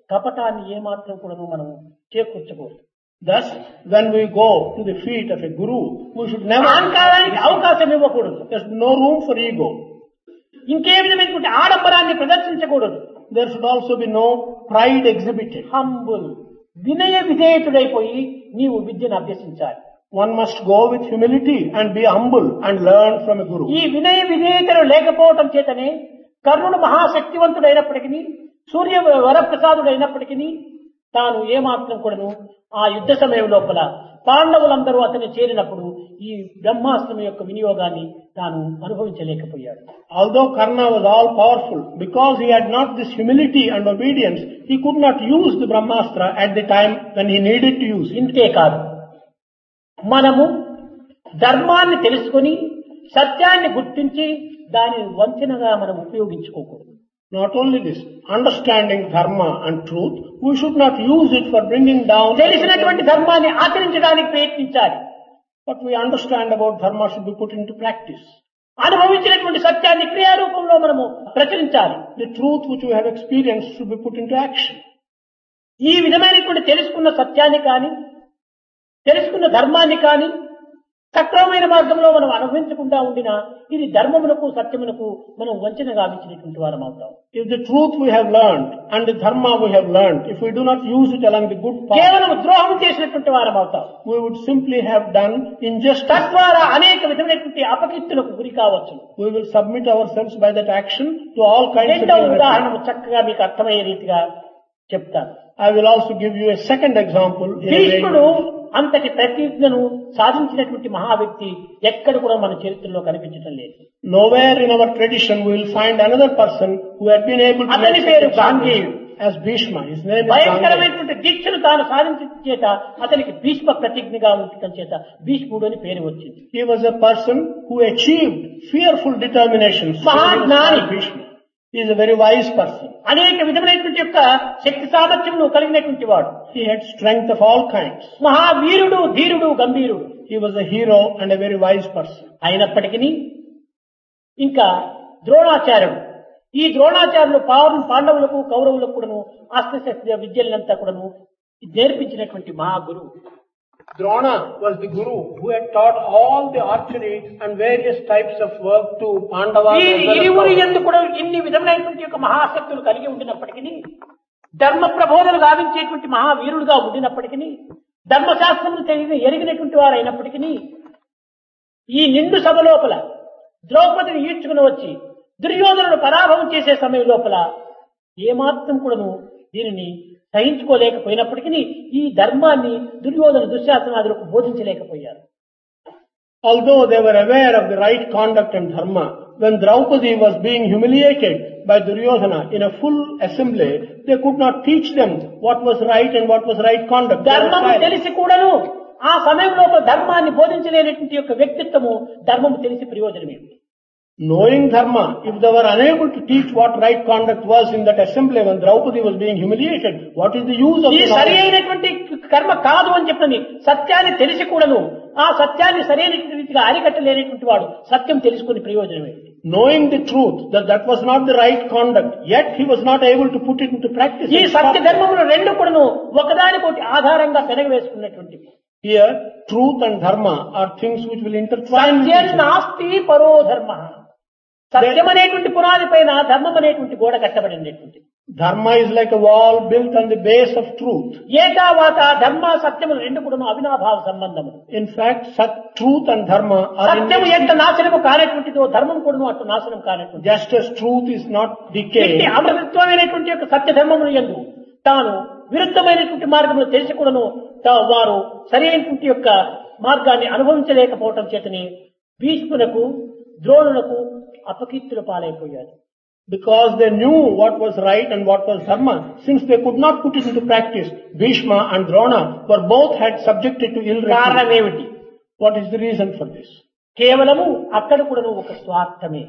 కపటాన్ని ఏమాత్రం కూడా మనం చేకూర్చకూడదు. Thus, when we go to the feet of a guru, we should never... అహంకారానికి అవకాశం ఇవ్వకూడదు. There's no room for ego. ఇంకే విధమైనటువంటి ఆడంబరాన్ని ప్రదర్శించకూడదు. There should also be no pride exhibited. Humble, వినయ విధేయతుడైపోయి నీవు విద్యను అభ్యసించాలి. One must go with humility and be humble and learn from a guru. ఈ వినయ విధేయతలు లేకపోవటం చేతనే కర్ణుడు మహాశక్తివంతుడైనప్పటికీ, సూర్య వరప్రసాదుడైనప్పటికీ తాను ఏమాత్రం కూడాను ఆ యుద్ధ సమయం లోపల పాండవులందరూ అతన్ని చేరినప్పుడు ఈ బ్రహ్మాస్త్రం యొక్క వినియోగాన్ని తాను అనుభవించలేకపోయాడు. Although Karna was all powerful, because he had not this humility and obedience, he could not use the Brahmastra at the time when he needed to use it. ఇంతే కాదు, మనము ధర్మాన్ని తెలుసుకొని సత్యాన్ని గుర్తించి దానిని వంచనగా మనం ఉపయోగించుకోకూడదు. Not only this, understanding dharma and truth, we should not use it for bringing down... తెలిసినటువంటి ధర్మాన్ని ఆచరించడానికి ప్రయత్నించాలి. What we understand about dharma should be put into practice. అనుభవించినటువంటి సత్యాన్ని క్రియారూపంలో మనము ప్రచురించాలి. The truth which we have experienced should be put into action. ఈ విధమైనటువంటి తెలుసుకున్న సత్యాన్ని కానీ, తెలుసుకున్న ధర్మాన్ని కానీ సక్రమమైన మార్గంలో మనం అనుభవించకుండా ఉండినా ఇది ధర్మమునకు సత్యమునకు మనం వంచన గావించినటువంటి వారం అవుతాం. If the truth we have learned and the dharma we have learned, if we do not use it along the good path, కేవలం ద్రోహం చేసినటువంటి వారం అవుతాం. we would simply have done injustice. తద్వారా అనేక విధమైనటువంటి అపకీర్తులకు గురి కావచ్చు. We will submit ourselves by that action to all kinds of రెండవ evil. ఉదాహరణ చక్కగా మీకు అర్థమయ్యే రీతిగా చెప్తాను. I will also give you a second example. భీష్ముడు అంతటి ప్రతిజ్ఞను సాధించినటువంటి మహా వ్యక్తి ఎక్కడ కూడా మన చరిత్రలో కనిపించడం లేదు. Nowhere in our tradition we will find another person who had been able to అతని పేరు గాంగేయుడు. as Bhishma. His name is Gangeya. భయంకరమైనటువంటి దీక్షను తాను సాధించడం చేత అతనికి భీష్మ ప్రతిజ్ఞగా ఉండటం చేత భీష్ముడు అని పేరు వచ్చింది. He was a person who achieved fearful determination. మహాజ్ఞాని. Bhishma. He is a very wise person. అనేక విధమైనటువంటి యొక్క శక్తి సామర్థ్యమును కలిగినటువంటి వాడు. He had strength of all kinds. మహావీరుడు, ధీరుడు, గంభీరుడు. He was a hero and a very wise person. అయినప్పటికీ ఇంకా ద్రోణాచార్యుడు, ఈ ద్రోణాచార్యులు పాండవులకు కౌరవులకు కూడాను అస్త్రశస్త్ర విద్యలంతా కూడాను నేర్పించినటువంటి మహాగురువు. Drona was the guru who had taught all the archery and various types of work to Pandavas. ఈ ఇరువురి యందు కూడా ఇన్ని విధమైనటువంటి యొక్క మహాశక్తులు కలిగి ఉండినప్పటికీ, ధర్మ ప్రబోధనలు గావించేటువంటి మహావీరుడుగా ఉండినప్పటికీ, ధర్మశాస్త్రమును ఎరిగినటువంటి వారు అయినప్పటికీ, ఈ నిండు సభ లోపల ద్రౌపదిని ఈడ్చుకుని వచ్చి దుర్యోధనుడు పరాభవం చేసే సమయం లోపల ఏమాత్రం కూడాను దీనిని సహించుకోలేకపోయినప్పటికీ ఈ ధర్మాన్ని Duryodhana దుశ్శాసనాదులకు బోధించలేకపోయారు. Although they were aware of the right conduct and dharma, when Draupadi was being humiliated by Duryodhana in a full assembly, they could not teach them what was right and what was right conduct. ధర్మము తెలిసి కూడాను ఆ సమయంలో ధర్మాన్ని బోధించలేనటువంటి యొక్క వ్యక్తిత్వము ధర్మము తెలిసి ప్రయోజనం ఏమిటి? Knowing dharma, if they were unable to teach what right conduct was in that assembly when Draupadi was being humiliated, what is the use of ఈ the సరి knowledge? అయినటువంటి కర్మ కాదు అని చెప్పని సత్యాన్ని తెలిసి కూడాను ఆ సత్యాన్ని సరైనటువంటి రీతిగా అరికట్టలేనటువంటి వాడు సత్యం తెలుసుకుని ప్రయోజనం ఏంటి? Knowing the truth that that was not the right conduct, yet he was not able to put it into practice. ఈ సత్య ధర్మములు రెండు కూడాను ఒకదానికొకటి ఆధారంగా పెనగవేసుకున్నటువంటి. Here, truth and dharma are things which will intertwine. సత్యం నాస్తి పరో ధర్మ. సత్యం అనేటువంటి పునాది పైన ధర్మం అనేటువంటి గోడ కట్టబడినటువంటి. Dharma is like a wall built on the base of truth. ఏకావాత ధర్మ సత్యములు రెండు కూడాను అవినాభావ సంబంధములు. In fact, truth and dharma are సత్యము ఎంత నాశనము కానటువంటిదో ధర్మం కూడాను అటు నాశనం కానటువంటి. just as truth is not decayed. అమృతత్వమైనటువంటి యొక్క సత్య ధర్మములు యందు తాను విరుద్ధమైనటువంటి మార్గములు తెలిసి కూడాను వారు సరైనటువంటి యొక్క మార్గాన్ని అనుభవించలేకపోవటం చేతని భీష్మునకు ద్రోణులకు అపకీర్తుల పాలైపోయారు. Because they knew what was right and what was dharma, since they could not put it into practice, Bhishma and Drona were both had subjected to ill repute. కారణం ఏమిటి? What is the reason for this? కేవలము అక్కడ కూడా ఒక స్వార్థమే.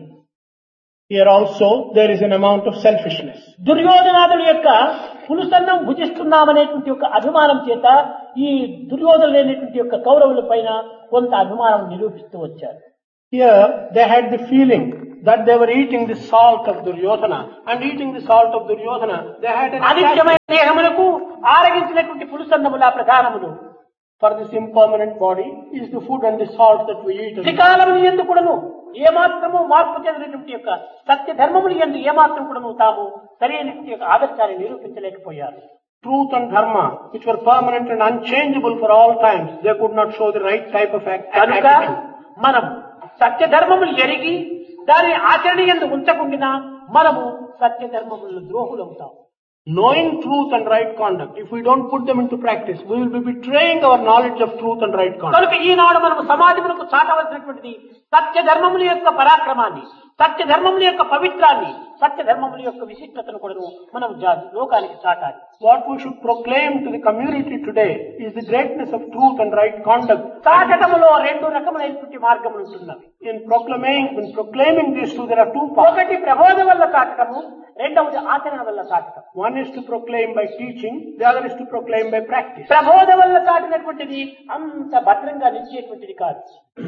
Here also there is an amount of selfishness. దుర్యోధనాదుల యొక్క పులుసన్నం భుజిస్తున్నామనేటువంటి యొక్క అభిమానం చేత ఈ దుర్యోధన లేనటువంటి యొక్క కౌరవుల పైన కొంత అభిమానం నిరూపిస్తూ వచ్చారు. Here they had the feeling that they were eating the salt of Duryodhana, and eating the salt of Duryodhana, they had an attachment. అనిత్యమైన దేహములకు ఆరగించినటువంటి పులుసన్నముల ప్రధానములు. For this impermanent body is the food and the salt that we eat. త్రికాలములు యందు కూడాను ఏమాత్రము మార్పు చెందినటువంటి యొక్క సత్య ధర్మములు యందు ఏమాత్రం కూడాను తాము సరైనటువంటి యొక్క ఆదర్శాన్ని నిరూపించలేకపోయారు. Truth and dharma, which were permanent and unchangeable for all times, they could not show the right type of కనుక attitude. మనం సత్య ధర్మములు ఎరిగి దాని ఆచరణ యందు ఉంచకుండా మనము సత్య ధర్మములు ద్రోహులవుతాం. Knowing truth and right conduct, if we don't put them into practice, we will be betraying our knowledge of truth and right conduct. కనుక ఈనాడు మనము సమాజములకు చాటవలసినటువంటిది సత్య ధర్మముల యొక్క పరాక్రమాన్ని, సత్య ధర్మముల యొక్క పవిత్రాన్ని, సత్య ధర్మముల యొక్క విశిష్టతను కూడా మనం లోకానికి చాటాలి. What we should proclaim to the community today is the greatness of truth and right conduct. చాటములో రెండు రకములైనటువంటి మార్గములు ఉంటున్నవి. In proclaiming these two, there are two paths. ఒకటి ప్రబోధం వల్ల చాటము, రెండవది ఆచరణ వల్ల చాటం. One is to proclaim by teaching, the other is to proclaim by practice. ప్రబోధం వల్ల చాటినటువంటిది అంత భద్రంగా నిలిచేటువంటిది కాదు.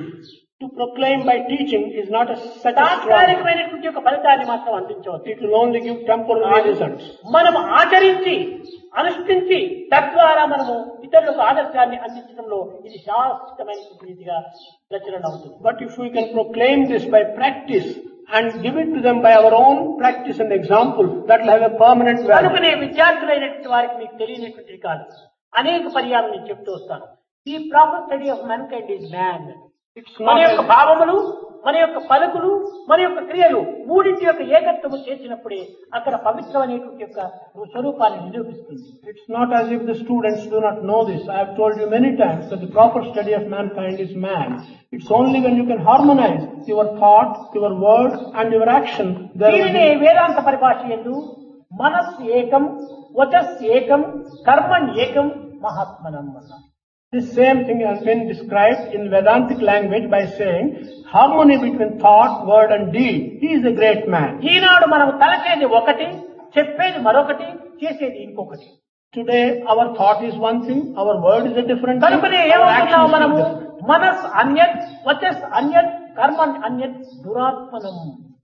To proclaim by teaching is not a such a strong. తాత్కాలికమైనటువంటి ఒక ఫలితాన్ని మాత్రం అందించవచ్చు. It will only give temporary results. మనం ఆచరించి అనుష్ఠించి తద్వారా మనము ఇతరులకు ఆదర్శాన్ని అందించడంలో ఇది శాశ్వతమైనటువంటి రీతిగా ప్రచురణ అవుతుంది. But if we can proclaim this by practice and give it to them by our own practice and example, that will have a permanent value. కనుకనే విద్యార్థులైనటువంటి వారికి మీకు తెలియనటువంటిది కాదు. అనేక పర్యాలు నేను చెప్తూ వస్తాను. The proper study of man kind is man. మన యొక్క భావములు, మన యొక్క పలుకులు, మన యొక్క క్రియలు మూడింటి యొక్క ఏకత్వము చేర్చినప్పుడే అక్కడ పవిత్రమైనటువంటి యొక్క స్వరూపాన్ని నిరూపిస్తుంది. It's not as if the students do not know this. I have told you many times that the proper study of mankind is man. It's only when you can harmonize your thought, your word and your action. దీనినే వేదాంత పరిభాష యందు మనస్ ఏకం, వచస్ ఏకం, కర్మణ్ ఏకం, మహాత్మనం అన్నారు. This same thing has been described in Vedantic language by saying harmony between thought, word and deed. He is a great man. ఈనాడు మనం తలచేది ఒకటి, చెప్పేది మరొకటి, చేసేది ఇంకొకటి. Today our thought is one thing, our word is a different thing, కనుకనే our action ఏమవుతున్నాం is మనము different. మనస్ అన్యత్, వచస్ అన్యత్, కర్మణ్ అన్యత్, దురాత్మనం.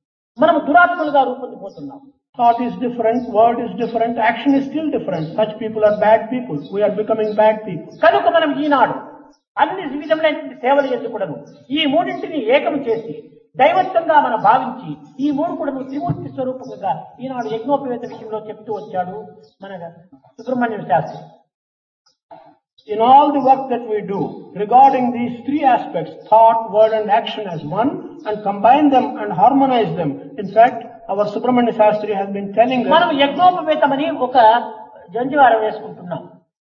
మనం దురాత్మలుగా రూపొందిపోతున్నాం. Thought is different, word is different, action is still different. Such people are bad people. We are becoming bad people. కనుక మనం ఈనాడు అన్ని విధములైనటువంటి సేవలు ఎందుకుడను ఈ మూడింటిని ఏకం చేసి దైవత్వంగా మనం భావించి ఈ మూడు కూడా త్రిమూర్తి స్వరూపంగా ఈనాడు యజ్ఞోపవేత విషయంలో చెప్తూ వచ్చాడు మన Subrahmanyam Sastry. In all the work that we do regarding these three aspects, thought, word and action as one, and combine them and harmonize them. In fact, our Subramanya Shastri has been telling us, మనం యజ్ఞోపవేతం అని ఒక జంజువారం వేసుకుంటున్నాం.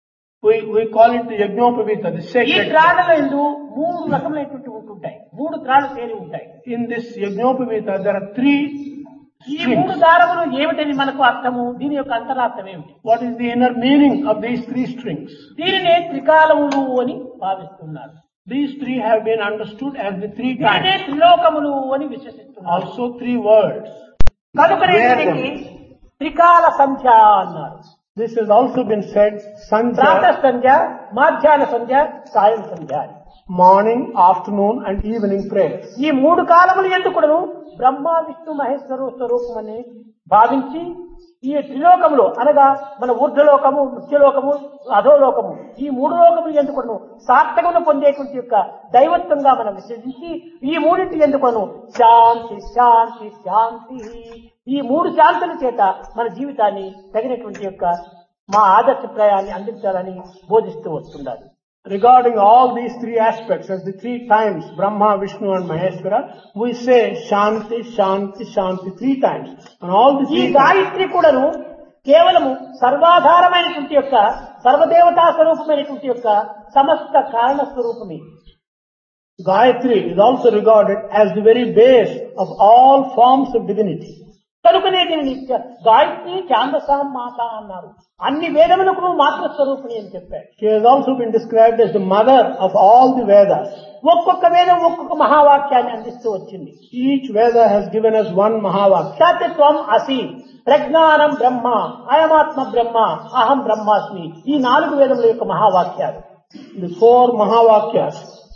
we call it the Yajnopavita, the ఈ sacred. త్రాళ్ళ ఎందు మూడు రకములైనటువంటి ఉంటుంటాయి. మూడు త్రాళ్ళు చేరి ఉంటాయి. In this Yajnopavita, there are three ఈ మూడు దారములు ఏమిటని మనకు అర్థము, దీని యొక్క అంతరార్థం ఏమిటి? What is the inner meaning of these three strings? దీనినే త్రికాలములు అని భావిస్తున్నారు. These three have been understood as the three దీనినే times. త్రిలోకములు అని విశ్వసిస్తున్నారు. Also three words. కనుకనే Where దీనికి them? త్రికాల సంధ్య అన్నారు. This has also been said, Pratah Sanjay, సంధ్య, మాధ్యాహ్న సంధ్య, సాయం సంధ్య అని. morning, afternoon and evening prayers. ఈ మూడు కాలములు ఎందుకును బ్రహ్మ విష్ణు మహేశ్వరు స్వరూపం అని భావించి ఈ త్రిలోకములు అనగా మన ఊర్ధ్వలోకము, మృత్యులోకము, అధోలోకము ఈ మూడు లోకములు ఎందుకును సార్థకమును పొందేటువంటి యొక్క దైవత్వంగా మనం విశ్వసించి ఈ మూడింటి ఎందుకును శాంతి శాంతి శాంతి ఈ మూడు శాంతుల చేత మన జీవితాన్ని తగినటువంటి యొక్క మా ఆదర్శప్రాయాన్ని అందించాలని బోధిస్తూ వస్తున్నారు. Regarding all these three aspects as the three times, Brahma, Vishnu and Maheshwara, we say Shanti, Shanti, Shanti three times. And all the ఈ three times, గాయత్రి కూడాను కేవలము సర్వాధారమైనటువంటి యొక్క సర్వదేవతా స్వరూపమైనటువంటి యొక్క సమస్త కారణ స్వరూపమే. Gayatri is also regarded as the very base of all forms of divinity. కనుకనే దీనిని గాయత్రి ఛాందసాం మాత అన్నారు. అన్ని వేదములకు మాతృస్వరూపిణి అని చెప్పాడు. She has also been described as the mother of all the Vedas. ఒక్కొక్క వేదం ఒక్కొక్క మహావాక్యాన్ని అందిస్తూ వచ్చింది. Each Veda has given us one Mahavakya. సత్యత్వం అసి, ప్రజ్ఞానం బ్రహ్మ, అయమాత్మ బ్రహ్మ, అహం బ్రహ్మాస్మి ఈ నాలుగు వేదముల యొక్క మహావాక్యాలు. The four Mahavakyas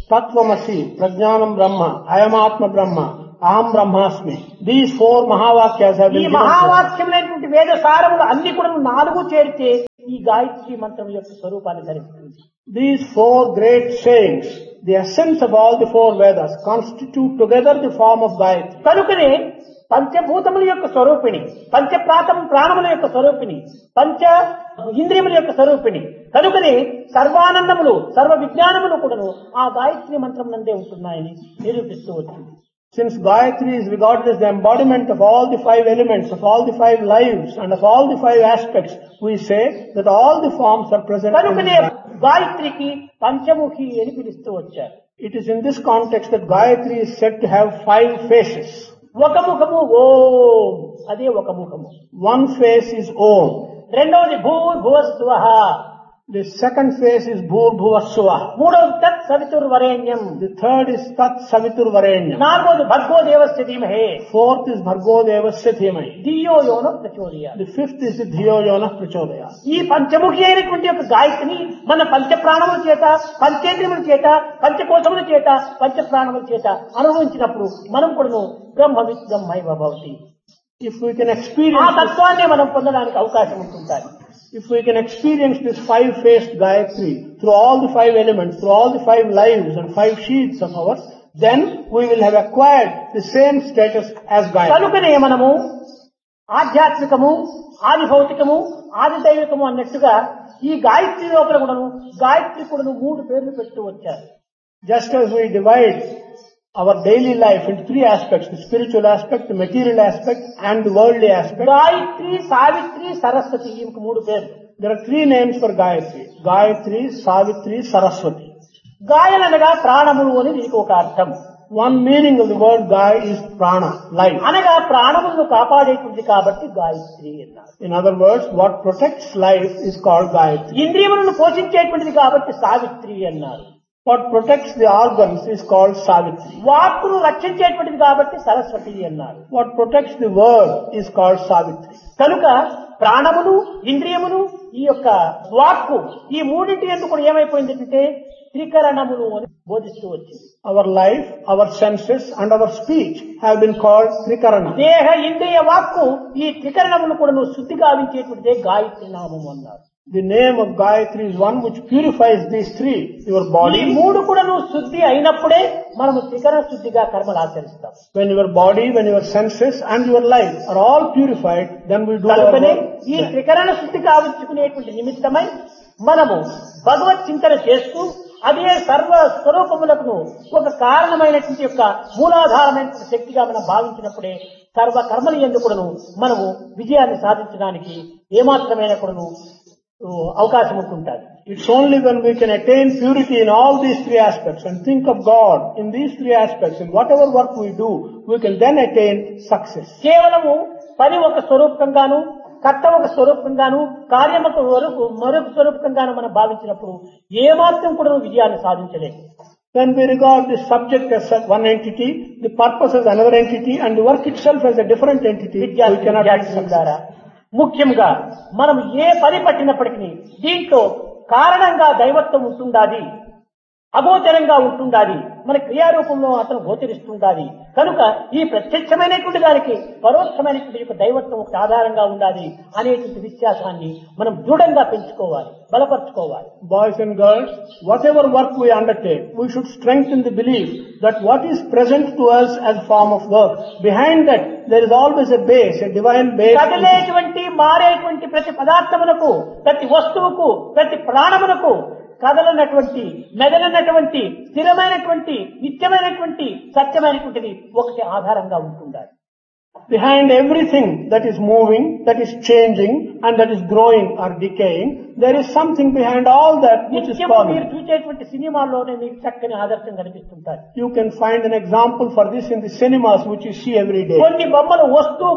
Tattvamasi, Prajnanam Brahma, Ayamatma Brahma, Aham Brahmasmi. These 4 Mahavakyas have ఈ been given to us. మహావాక్యములైనటువంటి వేద సారములు అన్ని కూడా 4 చేరితే ఈ గాయత్రి మంత్రం యొక్క స్వరూపాన్ని ధరిస్తుంది. These 4 great sayings, the essence of all the 4 Vedas, constitute together the form of Gayatri. కనుకనే పంచభూతముల యొక్క స్వరూపిణి, ప్రాణముల యొక్క స్వరూపిణి, పంచ ఇంద్రియముల యొక్క స్వరూపిణి. కనుకనే సర్వానందములు, సర్వ విజ్ఞానములు కూడాను ఆ గాయత్రి మంత్రం నందే ఉంటున్నాయని నిరూపిస్తూ వచ్చింది. Since Gayatri is regarded as the embodiment of all the 5 elements, of all the 5 lives, and of all the 5 aspects, we say that all the forms are present in కనుకనే Gayatri. గాయత్రికి పంచముఖి అని పిలుస్తూ వచ్చారు. It is in this context that Gayatri is said to have 5 faces. ఒక ముఖము ఓం, అదే ఒక ముఖము. One face is Om. రెండవది భూర్భువస్సువః, The second face is Bhur Bhuvassuva. మూడవది తత్ సవితుర్వరేణ్యం, The third is Tat Savitur Varenyam. నాలుగవది భర్గో దేవస్య ధీమహి, Fourth is Bhargo Devasya Dhimai. ధియో యోనః ప్రచోదయాత్. The fifth is the Dhiyo Yonah Prachodaya. ఈ పంచముఖి అయినటువంటి యొక్క గాయత్రిని మన పంచ ప్రాణముల చేత, పంచేంద్రియముల చేత, పంచకోశముల చేత, పంచ ప్రాణముల చేత అనుభవించినప్పుడు మనం కూడా బ్రహ్మవిత్ బ్రహ్మైవ భవతి. If we can ఆ experience this, తత్వాన్ని మనం పొందడానికి అవకాశం ఉంటుంటాయి. if we can experience this 5-faced Gayatri through all the 5 elements, through all the 5 lives and 5 sheaths of ours, then we will have acquired the same status as Gayatri. కనుకనే మనము ఆధ్యాత్మికము, ఆది భౌతికము, ఆది దైవికము అన్నట్టుగా ఈ గాయత్రి లోపల కూడాను గాయత్రి కూడాను 3 పేర్లు పెడుతూ వచ్చారు. Just as we divide our daily life into 3 aspects, the spiritual aspect, the material aspect and the worldly aspect. Gayatri, Savitri, Saraswati, ఇంక 3 పేర్లు. There are 3 names for Gayatri. Gayatri, Savitri, Saraswati. గాయలనగా ప్రాణములు అని దీనికి ఒక అర్థం. One meaning of the word Gay is prana, life. అనగా ప్రాణములను కాపాడేటుంది కాబట్టి గాయత్రి అన్నారు. In other words, what protects life is called Gayatri. ఇంద్రియములను పోషించేటువంటిది కాబట్టి సావిత్రి అన్నారు. What protects the organs is called Savitri. వాక్కును రక్షించేటువంటిది కాబట్టి సరస్వతి అన్నారు. What protects the word is called Savitri. కనుక ప్రాణములు, ఇంద్రియములు, ఈ యొక్క వాక్కు, ఈ మూడింటి ఎందుకు కూడా ఏమైపోయింది అంటే త్రికరణములు అని బోధిస్తూ వచ్చింది. Our life, our senses and our speech have been called Trikarana. దేహ, ఇంద్రియ, వాక్కు ఈ త్రికరణములు కూడా శుద్ధి గావించేటువంటిదే గాయత్రి నామము అన్నారు. The name of Gayatri is one which purifies these 3, your ఈ body. 3 కూడా శుద్ధి అయినప్పుడే మనము త్రికరణ శుద్ధిగా కర్మలు ఆచరిస్తాం. When your body, when your senses and your life are all purified, then we do our కనుకనే work. ఈ త్రికరణ శుద్ధి కావించుకునేటువంటి నిమిత్తమై మనము భగవత్ చింతన చేస్తూ అదే సర్వ స్వరూపములకు ఒక కారణమైనటువంటి యొక్క మూలాధారమైనటువంటి శక్తిగా మనం భావించినప్పుడే సర్వ కర్మల యందు కూడాను మనము విజయాన్ని సాధించడానికి ఏమాత్రమైన కూడాను అవకాశం ఉంటుంటుంది. It's only when we can attain purity in all these 3 aspects and think of God in these 3 aspects, in whatever work we do, we can then attain success. కేవలము పని ఒక స్వరూపంగాను, కర్త ఒక స్వరూపంగాను, కార్యం ఒక మరొక స్వరూపంగాను మనం భావించినప్పుడు ఏమాత్రం కూడా విజయాన్ని సాధించలేము. When we regard the subject as one entity, the purpose as another entity, and the work itself as a different entity, we cannot attain success. ముఖ్యంగా మనం ఏ పని పట్టినప్పటికీ దీంట్లో కారణంగా దైవత్వం ఉంటుండాలి, అగోచరంగా ఉంటుండాలి, మన క్రియారూపంలో అతను గోచరిస్తుండాలి. కనుక ఈ ప్రత్యక్షమైనటువంటి దానికి పరోక్షమైనటువంటి యొక్క దైవత్వం ఒక ఆధారంగా ఉండాలి అనేటువంటి విశ్వాసాన్ని మనం దృఢంగా పెంచుకోవాలి, బలపరుచుకోవాలి. Boys and girls, whatever work we undertake, we should strengthen the belief that what is present to us as form of work, behind that there is always a base, a divine base. కదిలేటువంటి, మారేటువంటి ప్రతి పదార్థమునకు, ప్రతి వస్తువుకు, ప్రతి ప్రాణమునకు కదలనటువంటి, మెదలనటువంటి, స్థిరమైనటువంటి, నిత్యమైనటువంటి, సత్యమైనటువంటిది ఒకటి ఆధారంగా ఉంటుండాలి. Behind everything that is moving, that is changing and that is growing or decaying, there is something behind all that which is నిత్యము మీరు permanent. చూసేటువంటి సినిమాల్లోనే మీకు చక్కని ఆదర్శం కనిపిస్తుంటారు. You can find an example for this in the cinemas which you see every day. కొన్ని బొమ్మలు వస్తూ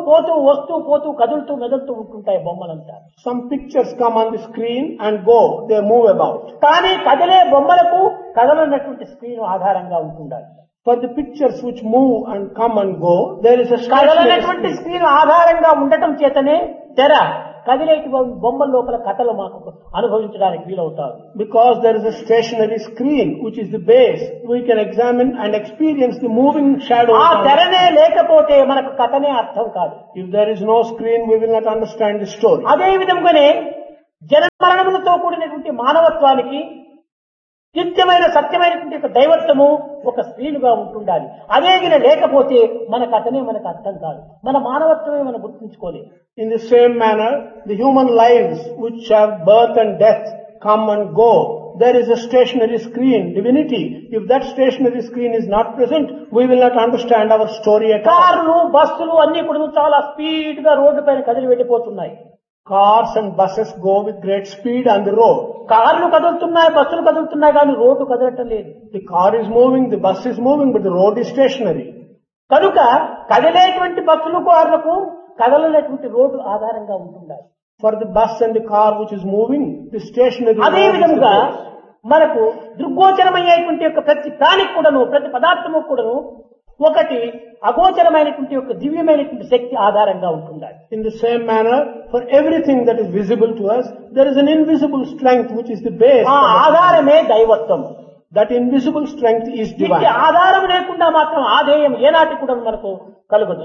పోతూ కదులుతూ మెదులుతూ ఉంటుంటాయి బొమ్మలంతా. Some pictures come on the screen and go, they move about. కానీ కదిలే బొమ్మలకు కదలనటువంటి స్క్రీన్ ఆధారంగా ఉంటుండాలి. For the pictures which move and come and go, there is a కదలనటువంటి screen. Screen ఆధారంగా ఉండటం చేతనే తెర కదిలేటి బొమ్మల లోపల కథలు మాకు అనుభవించడానికి వీలవుతారు. Because there is a stationary screen which is the base, we can examine and experience the moving shadows. ఆ తెరనే లేకపోతే మనకు కథనే అర్థం కాదు. If there is no screen, we will not understand the story. అదే విధంగానే జనన మరణములతో కూడినటువంటి మానవత్వానికి నిత్యమైన సత్యమైనటువంటి ఒక దైవత్వము ఒక స్త్రీలుగా ఉంటుండాలి. అదేగిన లేకపోతే మన కథనే మనకు అర్థం కాదు, మన మానవత్వమే మనం గుర్తించుకోలేదు. In the same manner, the human lives which have birth and death come and go. There is a stationary screen, divinity. If that stationary screen is not present, we will not understand our story at all. కార్లు, బస్సులు అన్ని కూడా చాలా speed గా road పైన కదిలి వెళ్ళిపోతున్నాయి. Cars and buses go with great speed on the road. కార్లు కదులుతున్నాయి, బస్సులు కదులుతున్నాయి, కానీ రోడ్డు కదలటం లేదు. The car is moving, the bus is moving, but the road is stationary. కనుక కదిలేటువంటి బస్సులు, కార్లకు కదలనేటువంటి రోడ్డు ఆధారంగా ఉంటుండాలి. For the bus and the car which is moving, the stationary అదే road is the విధంగా base. మనకు దృగ్గోచరమయ్యేటువంటి యొక్క ప్రతి ప్రాణికి కూడాను, ప్రతి పదార్థము కూడాను ఒకటి అగోచరమైనటువంటి యొక్క దివ్యమైనటువంటి శక్తి ఆధారంగా ఉంటుండాలి. In the same manner, for everything that is visible to us, there is an invisible strength which is the base. ఆ ఆధారమే దైవత్వం. That invisible strength is ఇంటి divine. ఆధారం లేకుండా మాత్రం ఆధేయం ఏనాటి కూడా మనకు కలుగదు.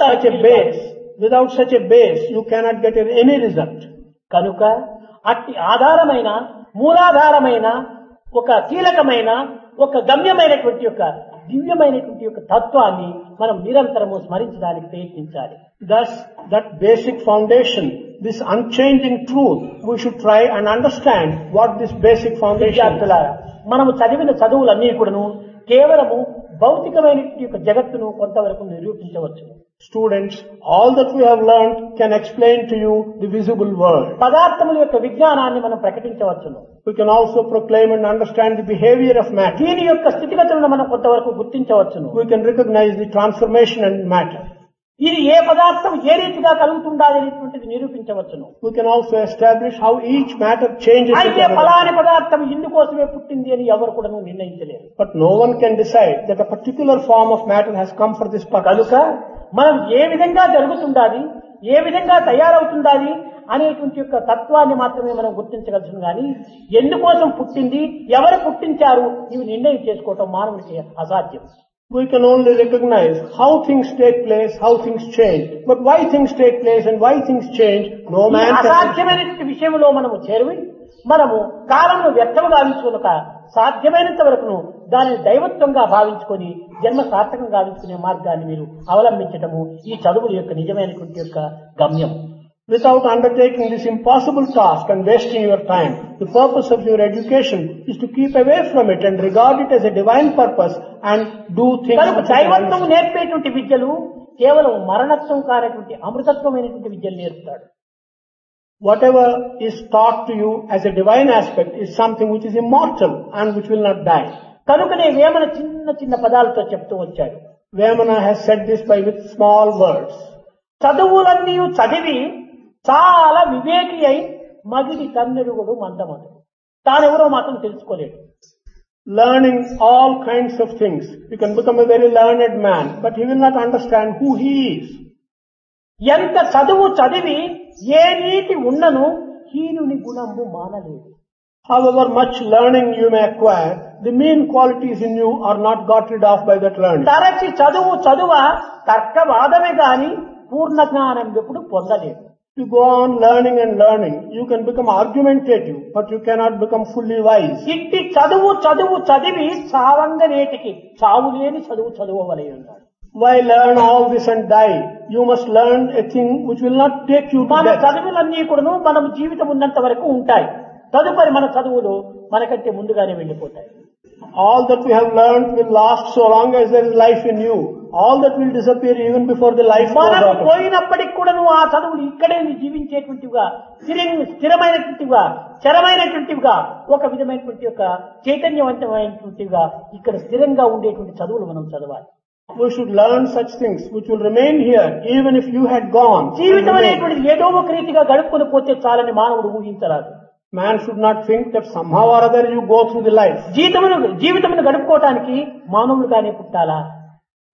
Without such a base, you cannot get any result. కనుక అట్టి ఆధారమైన, మూలాధారమైన, ఒక కీలకమైన, ఒక గమ్యమైనటువంటి యొక్క దివ్యమైనటువంటి యొక్క తత్వాన్ని మనం నిరంతరము స్మరించడానికి ప్రయత్నించాలి. Thus, that basic foundation, this unchanging truth, we should try and understand what this basic foundation is. విద్యార్థులారా, మనము చదివిన చదువులన్నీ కూడాను కేవలము భౌతికమైనటువంటి యొక్క జగత్తును కొంతవరకు నిరూపించవచ్చు. Students, all that we have learned can explain to you the visible world. పదార్థముల యొక్క విజ్ఞానాన్ని మనం ప్రకటించవచ్చును. We can also proclaim and understand the behavior of matter. దీని యొక్క స్థితిగతులను మనం కొంతవరకు గుర్తించవచ్చును. We can recognize the transformation in matter. ఇది ఏ పదార్థం ఏ రీతిగా కలుగుతుండాలి అనేటువంటిది నిరూపించవచ్చును. We can also establish how each matter changes. అయితే ఫలాని పదార్థం ఇందుకోసమే పుట్టింది అని ఎవరు కూడా నిర్ణయించలేరు. But no one can decide that a particular form of matter has come for this purpose. కనుక మనం ఏ విధంగా జరుగుతుండాలి, ఏ విధంగా తయారవుతుండాలి అనేటువంటి యొక్క తత్వాన్ని మాత్రమే మనం గుర్తించగలుగుతాం. కానీ ఎందుకోసం పుట్టింది, ఎవరు పుట్టించారు, ఇవి నిర్ణయం చేసుకోవటం మానవునికి అసాధ్యం. We can only recognize how things take place, how things change. But why things take place and why things change, no man can. అసాధ్యమైనటువంటి విషయంలో మనము చేరువి మనము కాలంలో వ్యర్థము గావించుకొనక సాధ్యమైనంత వరకును దానిని దైవత్వంగా భావించుకొని జన్మ సార్థకం గావించుకునే మార్గాన్ని మీరు అవలంబించటము ఈ చదువుల యొక్క నిజమైనటువంటి యొక్క గమ్యం. Without undertaking this impossible task and wasting your time, the purpose of your education is to keep away from it and regard it as a divine purpose and do things. కనుక దైవత్వం నేర్పేటువంటి విద్యలు కేవలం మరణత్వం కానటువంటి అమృతత్వమైనటువంటి విద్యలు నేర్పుతాడు. Whatever is taught to you as a divine aspect is something which is immortal and which will not die. కనుకనే వేమన చిన్న చిన్న పదాలతో చెప్తూ వచ్చాడు. Vemana has said this with small words. చదువులన్నీ చదివి చాలా వివేకి అయి మగిడి కన్నెరుగుడు మందమడు. తానెవరో మాత్రం తెలుసుకోలేడు. Learning all kinds of things, you can become a very learned man, but he will not understand who he is. ఎంత చదువు చదివి ఏ నీతి ఉన్నను హీనుని గుణంబు మానలేదు. However much learning you may acquire, the mean qualities in you are not got rid of by that learning. తరచి చదువ తర్కవాదమే గాని పూర్ణ జ్ఞానం ఎప్పుడు పొందలేదు. You go on learning and learning, you can become argumentative, but you cannot become fully wise. ఇట్టి చదువు చదివి సావంగనేటికి చావు లేని చదువవలే ఉన్నాడు. Why learn all this and die? You must learn a thing which will not take you to మన death. చదువులన్నీ కూడాను మనం జీవితం ఉన్నంత వరకు ఉంటాయి. తదుపరి మన చదువులు మనకంటే ముందుగానే వెళ్ళిపోతాయి. All that we have learned will last so long as there is life in you. All that will disappear even before the life goes మనం out. పోయినప్పటికి కూడాను ఆ చదువులు ఇక్కడే జీవించేటువంటివిగా, స్థిరమైనటువంటివిగా, చరమైనటువంటివిగా, ఒక విధమైనటువంటి ఒక చైతన్యవంతమైనటువంటివిగా ఇక్కడ స్థిరంగా ఉండేటువంటి చదువులు మనం చదవాలి. We should learn such things which will remain here even if you had gone. జీవితం అనేటువంటిది ఏదో ఒక రీతిగా గడుపుకొని పోతే చాలని మానవుడు ఊహించరాదు. Man should not think that somehow or other you go through the life. జీవితమును గడుపుకోవటానికి మానవులుగానే పుట్టాలా?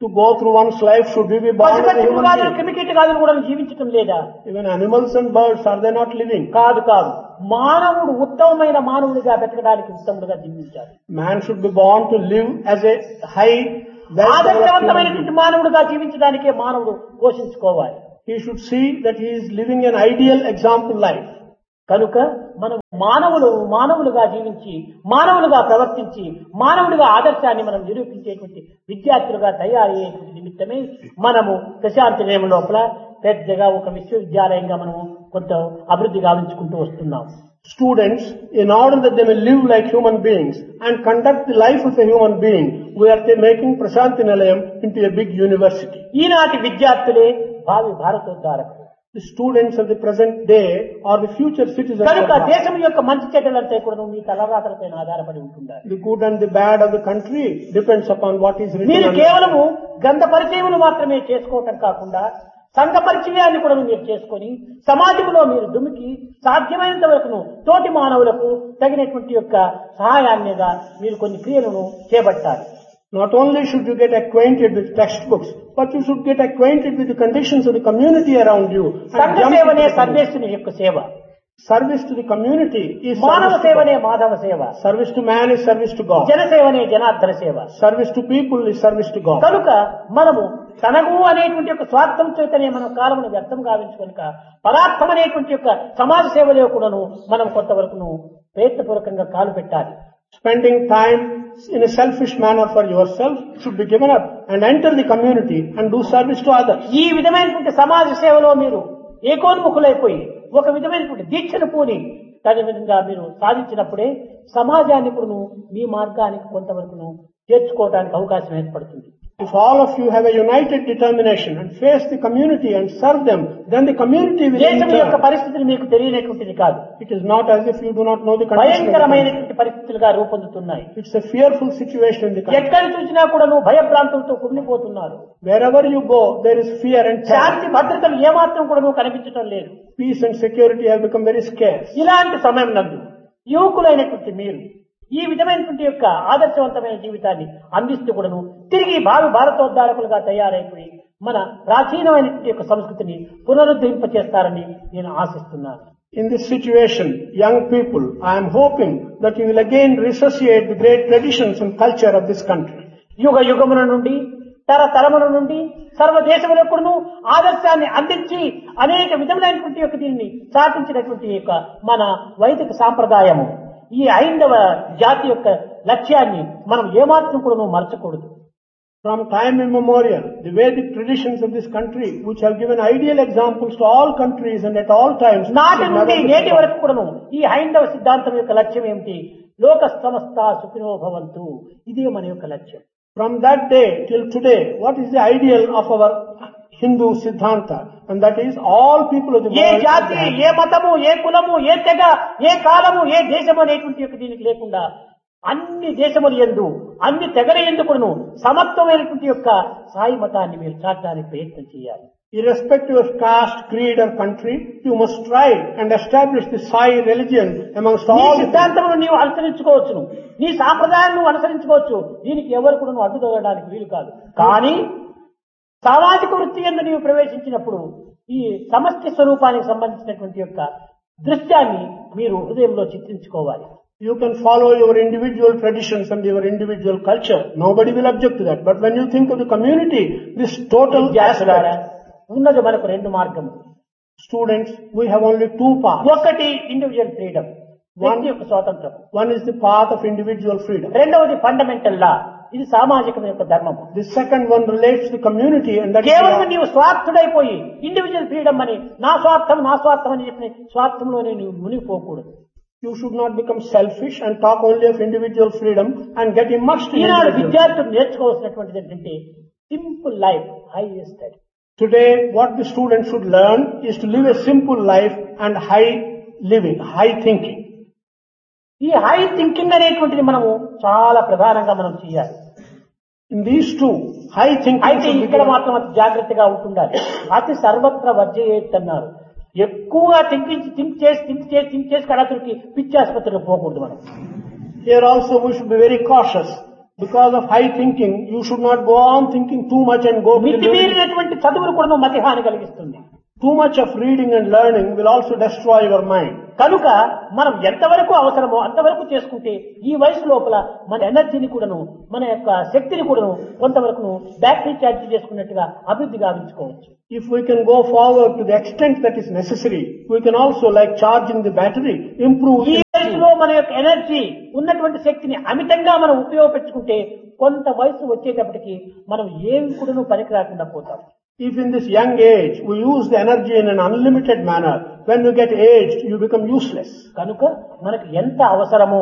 to go through one's life, should we be born as a human పశుపక్షిమృగాదులు being? క్రిమికీటకాదులు కూడా జీవించటం లేదా? Even animals and birds, are they not living? కాదు. మానవుడు ఉత్తమమైన మానవుడిగా బతకడానికి ఉత్తముడుగా జీవించాలి. Man should be born to live as a high, ఆదర్శవంతమైనటువంటి మానవుడిగా జీవించడానికే మానవుడు పోషించుకోవాలి. He should see that he is living an ideal example life. కనుక మనం మానవులుగా జీవించి, మానవులుగా ప్రవర్తించి, మానవుడిగా ఆదర్శాన్ని మనం నిరూపించేటువంటి విద్యార్థులుగా తయారయ్యేటువంటి నిమిత్తమే మనము ప్రశాంతి నిలయం లోపల పెద్దగా ఒక విశ్వవిద్యాలయంగా మనము కొంత అభివృద్ధి గావించుకుంటూ వస్తున్నాం. Students, in order that they may live like human beings and conduct the life of a human being, we are making Prashanti Nilayam into a big university. ఈనాటి విద్యార్థులే భావి భారతోద్ధారకులు. The students of the present day are the future citizens of కనుక Bharat. దేశం యొక్క మంచి చెడ్డలంతా కూడా మీ తలరాతలపై ఆధారపడి ఉంటుండాలి. The good and the bad of the country depends upon what is written. మీరు on కేవలము గ్రంథ పరిచయములు మాత్రమే చేసుకోవటం కాకుండా సంఘ పరిచయాన్ని కూడా మీరు చేసుకొని సమాజంలో మీరు దుమికి సాధ్యమైనంత వరకు తోటి మానవులకు తగినటువంటి యొక్క సహాయాన్నిగా మీరు కొన్ని క్రియలను చేపట్టాలి. Not only should you get acquainted with textbooks, but you should get acquainted with the conditions of the community around you. సంఘ సేవనే సర్వేశ్వరుని యొక్క సేవ. Service to the community is మానవ service to సేవనే God. మాధవ సేవ. Service to man is service to God. జనసేవనే Janardhana సేవ. Service to people is service to God. కనుక మనము తనకు అనేటువంటి యొక్క స్వార్థం చేతనే మనం కాలమును వ్యర్థం గావించుకొనుక పదార్థం అనేటువంటి యొక్క సమాజ సేవలో కూడాను మనం కొంతవరకును ప్రయత్నపూర్వకంగా కాలు పెట్టాలి. Spending time in a selfish manner for yourself should be given up and enter the community and do service to others. ఈ విధమైనటువంటి సమాజ సేవలో మీరు ఏకోన్ముఖులైపోయి ఒక విధమైనటువంటి దీక్షను పూని తగిన విధంగా మీరు సాధించినప్పుడే సమాజాన్ని ఇప్పుడు మీ మార్గానికి కొంతవరకును చేర్చుకోవడానికి అవకాశం ఏర్పడుతుంది. If all of you have a united determination and face the community and serve them, then the community will దేశం యొక్క enter. పరిస్థితులు మీకు తెలియనటువంటిది కాదు. It is not as if you do not know the condition of the country. భయంకరమైనటువంటి పరిస్థితులుగా రూపొందుతున్నాయి. It's a fearful situation in the country. ఎక్కడ చూసినా కూడాను భయభ్రాంతులతో కుమిలిపోతున్నారు. Wherever you go, there is fear and terror. శాంతి భద్రతలు ఏమాత్రం కూడాను కనిపించడం లేదు. Peace and security have become very scarce. ఇలాంటి సమయం నందు యువకులైనటువంటి మీరు ఈ విధమైనటువంటి యొక్క ఆదర్శవంతమైన జీవితాన్ని అందిస్తూ కూడాను తిరిగి భావి భారతోద్ధారకులుగా తయారైపోయి మన ప్రాచీనమైనటువంటి యొక్క సంస్కృతిని పునరుద్ధరింపచేస్తారని నేను ఆశిస్తున్నాను. In this situation, young people, I am hoping that you will again resuscitate the great traditions and culture of this country. యుగ యుగముల నుండి తరతరముల నుండి సర్వదేశములకును ఆదర్శాన్ని అందించి అనేక విధములైనటువంటి యొక్క దీన్ని స్థాపించినటువంటి యొక్క మన వైదిక సాంప్రదాయము ఈ ఐందవ జాతి యొక్క లక్ష్యాన్ని మనం ఏమాత్రం కూడా మరచకూడదు. From time immemorial, the Vedic traditions of this country, which have given ideal examples to all countries and at all times, నాటి should నుండి never be నేటి forgotten. వరకు కూడాను ఈ హైందవ సిద్ధాంతం యొక్క లక్ష్యం ఏమిటి? లోక సమస్త సుఖినో భవంతు. ఇదే మన యొక్క లక్ష్యం. From that day till today, what is the ideal of our Hindu Siddhanta? And that is all people of the A world. జాతి, ఏ మతము, ఏ కులము, ఏ తెగ, ఏ కాలము, ఏ దేశము అనేటువంటి యొక్క దీనికి లేకుండా అన్ని దేశములు యందు అన్ని తెగల యందు కూడాను సమత్వమైనటువంటి యొక్క సాయి మతాన్ని మీరు చాటడానికి ప్రయత్నం చేయాలి. Irrespective of caste, creed or country, you must strive and establish the Sai religion amongst నీ all the సిద్ధాంతమును నీవు అనుసరించుకోవచ్చును, నీ సాంప్రదాయాన్ని నువ్వు అనుసరించుకోవచ్చు. దీనికి ఎవరు కూడా నువ్వు అడ్డుదొగడానికి వీలు కాదు. కానీ సామాజిక వృత్తి యందు నీవు ప్రవేశించినప్పుడు ఈ సమష్టి స్వరూపానికి సంబంధించినటువంటి యొక్క దృశ్యాన్ని మీరు హృదయంలో చిత్రించుకోవాలి. You can follow your individual traditions and your individual culture. Nobody will object to that. But when you think of the community, this total విద్యార్థులారా, aspect, ఉన్నది మనకు రెండు మార్గములు. students, we have only two paths. ఒకటి individual freedom, వ్యక్తి యొక్క స్వాతంత్రం. One is the path of individual freedom. రెండవది ఫండమెంటల్ లా, ఇది సామాజిక యొక్క ధర్మము. The second one relates to the community and that is కేవలం the నీవు స్వార్థుడైపోయి ఇండివిజువల్ ఫ్రీడమ్ అని నా స్వార్థం అని చెప్పి స్వార్థంలోనే నీవు మునిగిపోకూడదు. You should not become selfish and talk only of individual freedom and get immersed in Eenadu individual. విద్యార్థులు నేర్చుకోవాల్సినటువంటిది ఏంటంటే simple life, high study. Today, what the students should learn is to live a simple life and high living, high thinking. ఈ high thinking అనేటువంటిది మనము చాలా ప్రధానంగా మనం చేయాలి. In these two, high thinking అయితే should be ఇక్కడ given. మాత్రం అతి జాగ్రత్తగా ఉంటుండాలి. అతి సర్వత్ర వర్జయేత్ అన్నారు. ఎక్కువగా థింక్ చేసి కడతుడికి పిచ్చి ఆసుపత్రికి పోకూడదు మనం. Here also we should be very cautious Because of high thinking, you should not go on thinking too much and go to the limit. మితిమీరినటువంటి చదువులు కూడా మతిహాని కలిగిస్తుంది. Too much of reading and learning will also destroy your mind. కనుక మనం ఎంతవరకు అవసరమో అంతవరకు చేసుకుంటే ఈ వయసు లోపల మన ఎనర్జీని కూడాను మన యొక్క శక్తిని కూడాను కొంతవరకు బ్యాటరీ ఛార్జ్ చేసుకున్నట్టుగా అభివృద్ధి గావించుకోవచ్చు. If we can go forward to the extent that is necessary, we can also, like charging the battery, improve. ఈ వయసులో మన యొక్క ఎనర్జీ ఉన్నటువంటి శక్తిని అమితంగా మనం ఉపయోగపెట్టుకుంటే కొంత వయసు వచ్చేటప్పటికి మనం ఏమి కూడాను పనికి రాకుండా పోతాం. If in this young age we use the energy in an unlimited manner, when you get aged, you become useless. కనుక మనకు ఎంత అవసరమో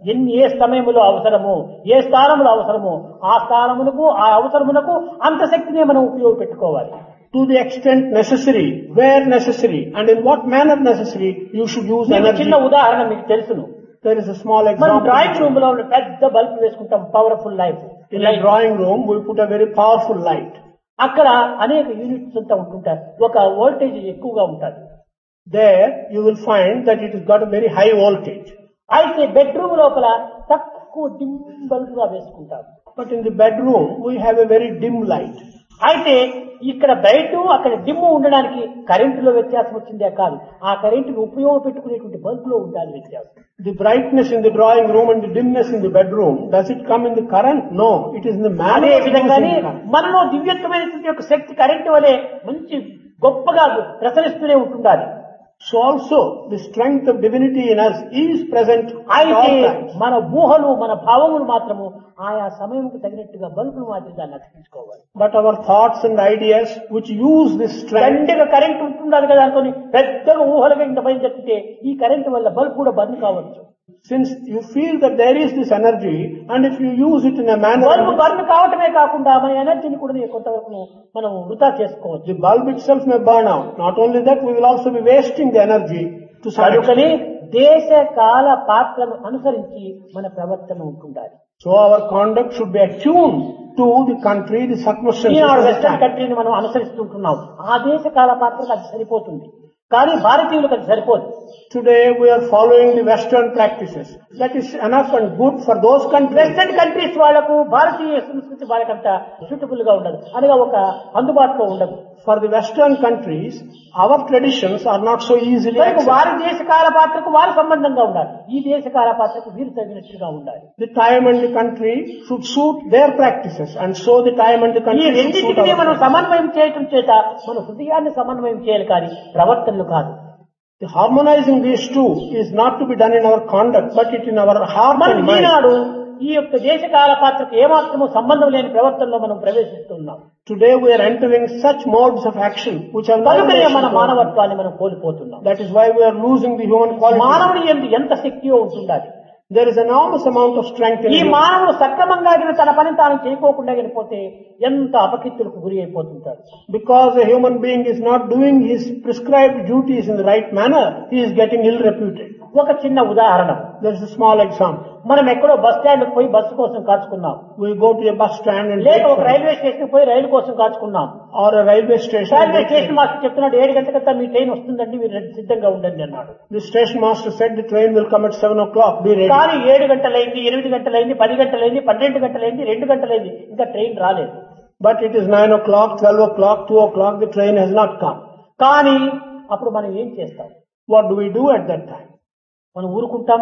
ఏ సమయంలో అవసరమో ఏ స్థానంలో అవసరమో ఆ స్థానమునకు ఆ అవసరమునకు అంత శక్తిని మనం ఉపయోగపెట్టుకోవాలి. To the extent necessary, where necessary, and in what manner necessary, you should use energy. చిన్న ఉదాహరణ మీకు తెలుసును. There is a small మనం example. డ్రాయింగ్ రూమ్ లో పెద్ద బల్బ్ వేసుకుంటాం, powerful light. In a drawing room, we put a very powerful light. అక్కడ అనేక యూనిట్స్ అంతా ఉంటుంటారు, ఒక వోల్టేజ్ ఎక్కువగా ఉంటుంది. There you will find that it has got a very high voltage. అయితే బెడ్రూమ్ లోపల తక్కువ డిమ్ బల్బ్ గా వేసుకుంటాం. But in the bedroom, we have a very dim light. అయితే ఇక్కడ బయట అక్కడ డిమ్ ఉండడానికి కరెంటులో వ్యత్యాసం వచ్చిందే కాదు, ఆ కరెంటును ఉపయోగపెట్టుకునేటువంటి బల్బ్ లో ఉండాలి వ్యత్యాసం. The brightness in the drawing room and the dimness in the bedroom, does it come in the current? No, it is in the manner అదే of విధంగానే using current. మనలో దివ్యత్వమైనటువంటి యొక్క శక్తి కరెంటు వలె మంచి గొప్పగా ప్రసరిస్తూనే ఉంటుండాలి. So also, the strength of divinity in us is present at అయితే all times. మన ఊహలు మన భావములు మాత్రము ఆయా సమయంకు తగినట్టుగా బల్బులు మాదిరిగా నచ్చించుకోవాలి. But our thoughts and ideas which use this strength, దండిగా కరెంట్ ఉంటుండాలి కదా అనుకుని పెద్దగా ఊహలుగా ఇంత పైన చెప్తే ఈ కరెంటు వల్ల బల్బ్ కూడా బంద్ కావచ్చు. since you feel that there is this energy, and if you use it in a manner, bulb burn కావటమే కాకుండా మన ఎనర్జీని కూడా కొంతవరకు మనం వృధా చేసుకోవచ్చు. the bulb itself may burn out. Not only that, we will also be wasting the energy to some extent. కనుకని దేశ కాల పాత్రను అనుసరించి మన ప్రవర్తన ఉంటుండాలి. So our conduct should be attuned to the country, the circumstances. Eenadu of the western time. కంట్రీని మనం అనుసరిస్తుంటున్నాం. ఆ దేశ కాల పాత్రకు అది సరిపోతుంది, కానీ భారతీయులకు అది సరిపోదు. Today we are following the Western practices. That is enough and good for those countries. Western countries వాళ్లకు భారతీయ సంస్కృతి వాళ్ళకంత సూటబుల్ గా ఉండదు, అనగా ఒక అందుబాటులో ఉండదు. For the Western countries, our traditions are not so easily కనుక accepted. వారి దేశ కాల పాత్రకు వారి సంబంధంగా ఉండాలి, ఈ దేశ కాల పాత్రకు వీరు తగినట్టుగా ఉండాలి. The time and the country should suit their practices, and so the time and the ఈ country should suit రెండింటినీ our మనం practices. సమన్వయం చేయటం చేత మన హృదయాన్ని సమన్వయం చేయాలి, కానీ ప్రవర్తనలు కాదు. The harmonizing these two is not to be done in our conduct, but it in our heart మనం and mind. ఈనాడు ఈ యొక్క దేశ కాల పాత్రకు ఏమాత్రమూ సంబంధం లేని ప్రవర్తనలో మనం ప్రవేశిస్తున్నాం. Today we are entering such modes of action which are not కనుకనే మన related to- మానవత్వాన్ని మనం కోల్పోతున్నాం. That is why we are losing the human quality. మానవుని యందు ఎంత శక్తియో ఉంటుండాలి. There is enormous amount of strength in ఈ him. మానవుడు సక్రమంగా తన పని తాను చేయకోకుండా పోతే ఎంత అపకీర్తులకు గురి అయిపోతుంటాడు. Because a human being is not doing his prescribed duties in the right manner, he is getting ill reputed. ఒక చిన్న ఉదాహరణ, There is a small example. మనం ఎక్కడో బస్ స్టాండ్ పోయి బస్సు కోసం కాచుకున్నాం, We go to a bus stand and లేక wait ఒక for it. Railway station పోయి రైలు కోసం కాచుకున్నాం. Or a railway station. and railway wait for station it. Master చెప్తున్నాడు 7 గంటలకంతా మీ train వస్తుందండి, మీరు సిద్ధంగా ఉండండి అన్నాడు. The station master said the train will come at 7 o'clock, be ready. కానీ 7 గంటలైంది, 8 గంటలైంది, 10 గంటలైంది, 12 గంటలైంది, 2 గంటలైంది, ఇంకా ట్రైన్ రాలేదు. But it is 9 o'clock, 12 o'clock, 2 o'clock, the train has not come. కానీ అప్పుడు మనం ఏం చేస్తాం? What do we do at that time? మనం ఊరుకుంటామా?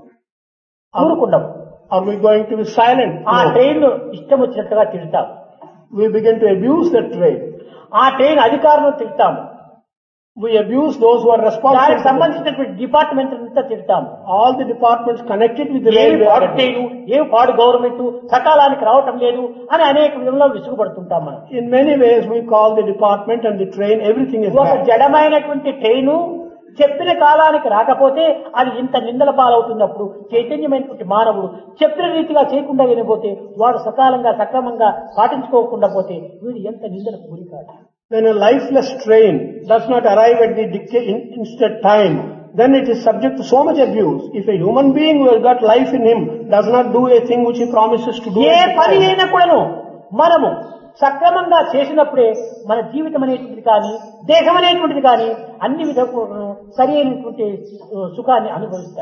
ఊరుకుంటాము. Are we going to be silent? ఆ No. ట్రైన్ ఇష్టం వచ్చినట్టుగా తిడతాం. We begin to abuse that train. ఆ ట్రైన్ అధికారులను తిడతాము. We abuse those who are responsible. దానికి సంబంధించినటువంటి డిపార్ట్మెంట్ అంతా తిడతాము. All the departments connected with the ఏమి railway. పాడు ట్రైను, ఏమి పాడు గవర్నమెంట్, సకాలానికి రావటం లేదు అని అనేక విధంగా విసుగుపడుతుంటాం మనం. In many ways we call the department and the train, everything is ఒక bad. జడమైనటువంటి ట్రైను చెప్పిన కాలానికి రాకపోతే అది ఇంత నిందల పాలవుతున్నప్పుడు చైతన్యమైనటువంటి మానవుడు చెప్పిన రీతిగా చేయకుండా వినబోతే, వాడు సకాలంగా సక్రమంగా పాటించుకోకుండా పోతే వీడు ఎంత నిందలకు గురి కాదు. When a lifeless train does not arrive at the instant time, then it is subject to so much abuse. If a human being who has got life in him does not do a thing which he promises to do, A at the పని time, అయినా కూడాను మనము సక్రమంగా చేసినప్పుడే మన జీవితం అనేటువంటిది కానీ దేహం అనేటువంటిది కానీ అన్ని విధాలు సరి అయినటువంటి సుఖాన్ని అనుభవిస్తాయి.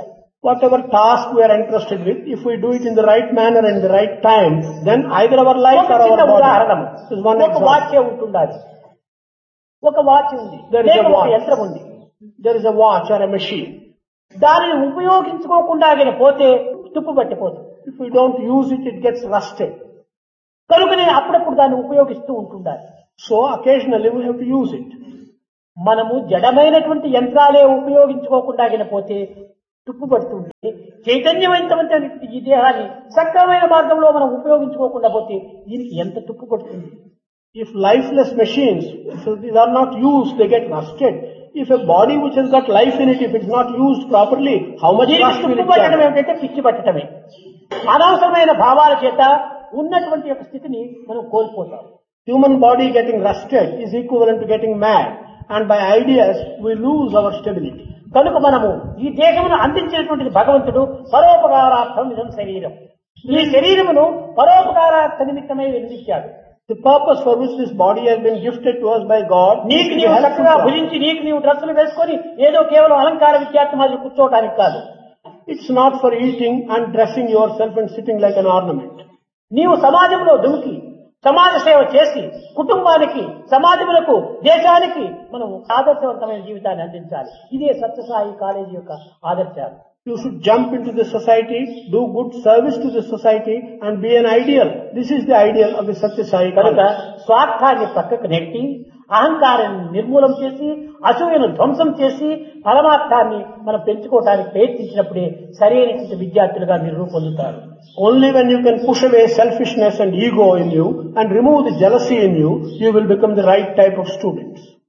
Whatever task we are interested with, if we do it in the right manner and the right time, then either our life ఒక or our చిన్న ఉదాహరణ, body. This is one ఒక example. వాచ్ ఉంటుండాలి, ఒక వాచ్ ఉంది, There is లేక a ఒక watch. యంత్రం ఉంది. There is a watch or a machine. దానిని ఉపయోగించుకోకుండా పోతే తుప్పు పట్టిపోతుంది. If we don't use it, it gets rusted. కనుకనే అప్పుడప్పుడు దాన్ని ఉపయోగిస్తూ ఉంటుండాలి. So occasionally we have to use it. మనము జడమైనటువంటి యంత్రాలే ఉపయోగించుకోకుండా పోతే తుప్పు పడుతుంది. చైతన్యవంతమైనటువంటి ఈ దేహాన్ని సక్రమైన మార్గంలో మనం ఉపయోగించుకోకుండా పోతే దీనికి ఎంత తుప్పు పడుతుంది. If lifeless machines, if these are not used, they get rusted. If a body which has got life in it, if it's not used properly, how much దీనికి rust will తుప్పు it పట్టడం get? ఏమిటంటే పిచ్చి పట్టడమే. అనవసరమైన భావాల చేత ఉన్నటువంటి యొక్క స్థితిని మనం కోల్పోతాం. Human body getting rusted is equivalent to getting mad. And by ideas, we lose our stability. కనుక మనము ఈ దేహమును అందించినటువంటి భగవంతుడు పరోపకారార్థం ఇదం శరీరం. ఈ శరీరమును పరోపకారార్థ నిమిత్తమై నిర్మించాడు. The purpose for which this body has been gifted to us by God is నీకు to be నీవు helpful చక్కగా to us. భుజించి నీకు నీవు డ్రెస్సులు వేసుకొని ఏదో కేవలం అలంకార విద్యార్థి మాదిరి కూర్చోవడానికి కాదు. It's not for eating and dressing yourself and sitting like an ornament. నీవు సమాజంలో దుమికి సమాజ సేవ చేసి కుటుంబానికి, సమాజములకు, దేశానికి మనం ఆదర్శవంతమైన జీవితాన్ని అందించాలి. ఇదే సత్యసాయి కాలేజీ యొక్క ఆదర్శాలు. You should jump into the society, do good service to the society and be an ideal. This is the ideal of the Satya Sai కనుక College. స్వార్థాన్ని పక్కకు నెట్టి అహంకారాన్ని నిర్మూలం చేసి అసూయను ధ్వంసం చేసి పరమార్థాన్ని మనం పెంచుకోవడానికి ప్రయత్నించినప్పుడే సరైనటువంటి విద్యార్థులుగా మీరు రూపొందుతారు. Only when you can push away selfishness and ego in you and remove the jealousy in you, you will become the right type of students.